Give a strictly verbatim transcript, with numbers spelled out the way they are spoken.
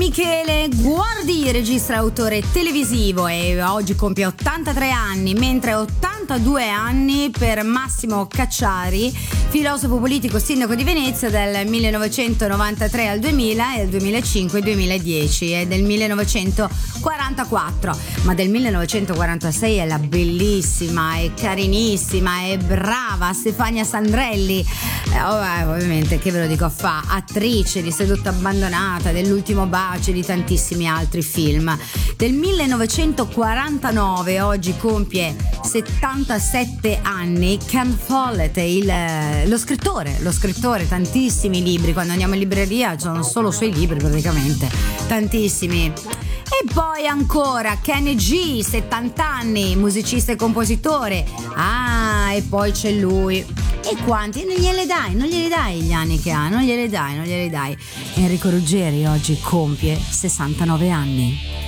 Michele Guardi, regista e autore televisivo, e oggi compie ottantatré anni, mentre ottantadue anni per Massimo Cacciari, filosofo politico, sindaco di Venezia dal millenovecentonovantatré al duemila e al duemilacinque duemiladieci, e del millenovecentoquarantaquattro, ma del millenovecentoquarantasei è la bellissima e carinissima e brava Stefania Sandrelli, eh, ovviamente, che ve lo dico fa, attrice di Sedotta abbandonata, dell'ultimo bacio e di tantissimi altri film. Del millenovecentoquarantanove oggi compie settantasette anni Ken Follett, il, lo scrittore, lo scrittore, tantissimi libri, quando andiamo in libreria sono solo suoi libri praticamente, tantissimi. E poi ancora Kenny G, settanta anni, musicista e compositore. Ah, e poi c'è lui. E quanti? Non gliele dai, non glieli dai gli anni che ha, non gliele dai, non glieli dai. Enrico Ruggeri oggi compie sessantanove anni.